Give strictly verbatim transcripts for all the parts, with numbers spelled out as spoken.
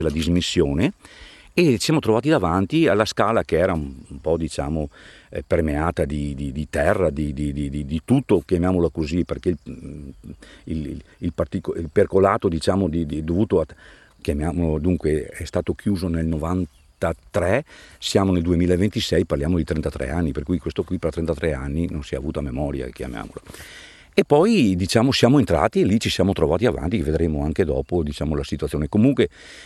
la dismissione, e ci siamo trovati davanti alla scala che era un, un po' diciamo eh, permeata di, di, di terra, di, di, di, di tutto, chiamiamolo così, perché il, il, il, partico, il percolato diciamo di, di, dovuto a, chiamiamolo dunque, è stato chiuso nel novantatré, siamo nel duemilaventisei, parliamo di trentatré anni, per cui questo qui per trentatré anni non si è avuta memoria, chiamiamolo. E poi diciamo siamo entrati e lì ci siamo trovati avanti, vedremo anche dopo diciamo la situazione. Comunque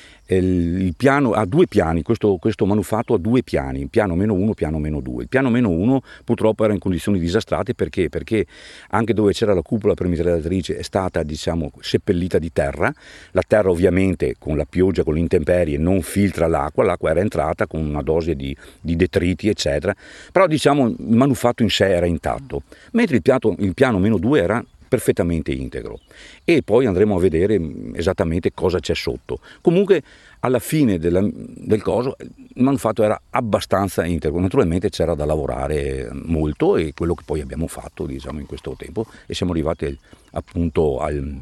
il piano ha due piani, questo, questo manufatto ha due piani, piano meno uno, piano meno due. Il piano meno uno purtroppo era in condizioni disastrate, perché? Perché anche dove c'era la cupola per mitragliatrice è stata diciamo seppellita di terra. La terra ovviamente con la pioggia, con le intemperie non filtra l'acqua, l'acqua era entrata con una dose di, di detriti eccetera, però diciamo il manufatto in sé era intatto, mentre il piano, il piano meno due era perfettamente integro, e poi andremo a vedere esattamente cosa c'è sotto. Comunque alla fine della, del coso il manufatto era abbastanza integro, naturalmente c'era da lavorare molto, e quello che poi abbiamo fatto diciamo in questo tempo, e siamo arrivati appunto al,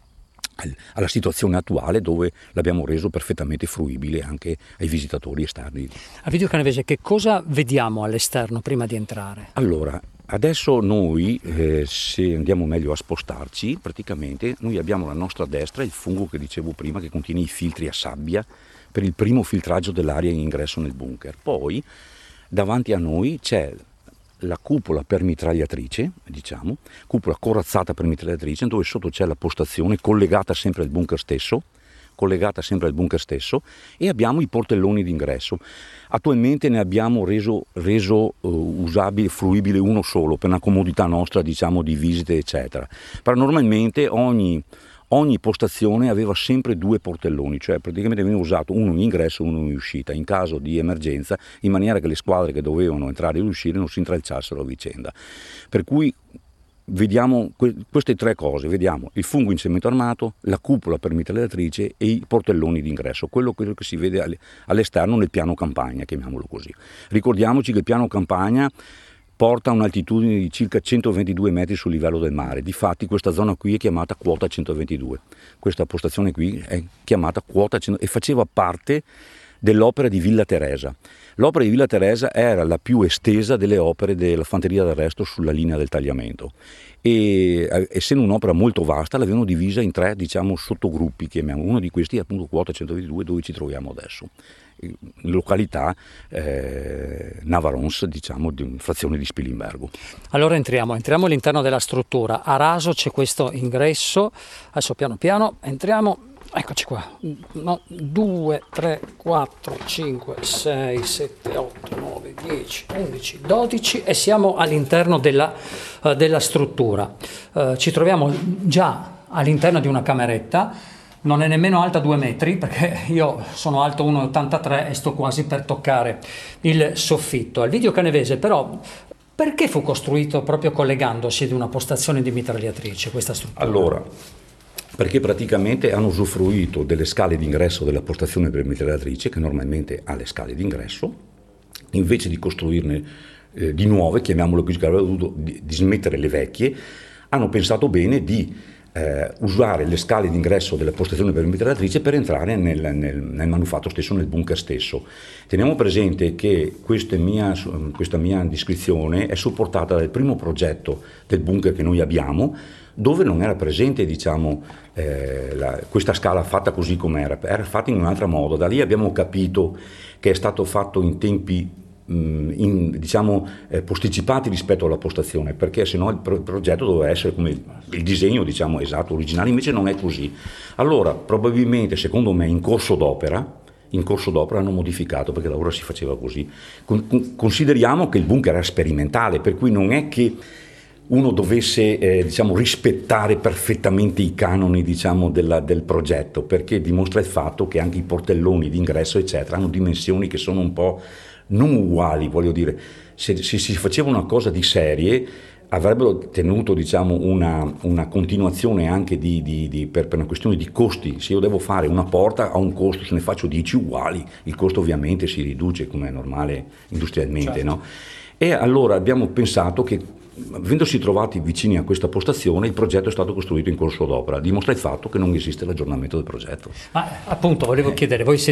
al, alla situazione attuale, dove l'abbiamo reso perfettamente fruibile anche ai visitatori esterni. A Video Canavese che cosa vediamo all'esterno prima di entrare? Allora, adesso noi, eh, se andiamo meglio a spostarci, praticamente noi abbiamo alla nostra destra il fungo che dicevo prima, che contiene i filtri a sabbia per il primo filtraggio dell'aria in ingresso nel bunker. Poi davanti a noi c'è la cupola per mitragliatrice, diciamo, cupola corazzata per mitragliatrice, dove sotto c'è la postazione collegata sempre al bunker stesso, collegata sempre al bunker stesso, e abbiamo i portelloni d'ingresso. Attualmente ne abbiamo reso, reso uh, usabile, fruibile uno solo, per una comodità nostra diciamo di visite eccetera. Però normalmente ogni, ogni postazione aveva sempre due portelloni, cioè praticamente veniva usato uno in ingresso e uno in uscita, in caso di emergenza, in maniera che le squadre che dovevano entrare e uscire non si intralciassero a vicenda. Per cui vediamo queste tre cose, vediamo il fungo in cemento armato, la cupola per mitragliatrice e i portelloni d'ingresso, quello, quello che si vede all'esterno nel piano campagna, chiamiamolo così. Ricordiamoci che il piano campagna porta a un'altitudine di circa centoventidue metri sul livello del mare, difatti questa zona qui è chiamata quota centoventidue, questa postazione qui è chiamata quota centoventidue e faceva parte dell'opera di Villa Teresa. L'opera di Villa Teresa era la più estesa delle opere della fanteria d'arresto sulla linea del tagliamento, e essendo un'opera molto vasta l'avevano divisa in tre diciamo sottogruppi, chiamiamo. Uno di questi è appunto quota centoventidue, dove ci troviamo adesso, in località eh, Navarons, diciamo di frazione di Spilimbergo. Allora entriamo, entriamo all'interno della struttura. A raso c'è questo ingresso, adesso piano piano entriamo. Eccoci qua, no, due, tre, quattro, cinque, sei, sette, otto, nove, dieci, undici, dodici e siamo all'interno della, uh, della struttura. Uh, ci troviamo già all'interno di una cameretta, non è nemmeno alta due metri perché io sono alto uno virgola ottantatré e sto quasi per toccare il soffitto. Al Video Canavese però, perché fu costruito proprio collegandosi ad una postazione di mitragliatrice questa struttura? Allora, perché praticamente hanno usufruito delle scale d'ingresso della postazione per mitragliatrice, che normalmente ha le scale d'ingresso, invece di costruirne eh, di nuove, chiamiamolo così, che avrebbero dovuto dismettere le vecchie, hanno pensato bene di eh, usare le scale d'ingresso della postazione per mitragliatrice per entrare nel, nel, nel manufatto stesso, nel bunker stesso. Teniamo presente che questa mia, questa mia descrizione è supportata dal primo progetto del bunker che noi abbiamo, dove non era presente diciamo, eh, la, questa scala fatta così com'era, era fatta in un altro modo. Da lì abbiamo capito che è stato fatto in tempi mh, in, diciamo, eh, posticipati rispetto alla postazione, perché sennò il pro- progetto doveva essere come il, il disegno diciamo, esatto, originale, invece non è così. Allora probabilmente, secondo me, in corso d'opera in corso d'opera hanno modificato, perché ora si faceva così. Con, consideriamo che il bunker era sperimentale, per cui non è che uno dovesse eh, diciamo, rispettare perfettamente i canoni diciamo, della, del progetto, perché dimostra il fatto che anche i portelloni d'ingresso eccetera hanno dimensioni che sono un po' non uguali, voglio dire. Se, se si faceva una cosa di serie avrebbero tenuto diciamo, una, una continuazione anche di, di, di, per, per una questione di costi. Se io devo fare una porta a un costo, se ne faccio dieci uguali, il costo ovviamente si riduce come è normale industrialmente, certo. No? E allora abbiamo pensato che, avendosi trovati vicini a questa postazione, il progetto è stato costruito in corso d'opera. Dimostra il fatto che non esiste l'aggiornamento del progetto. Ma appunto volevo eh. chiedere, voi siete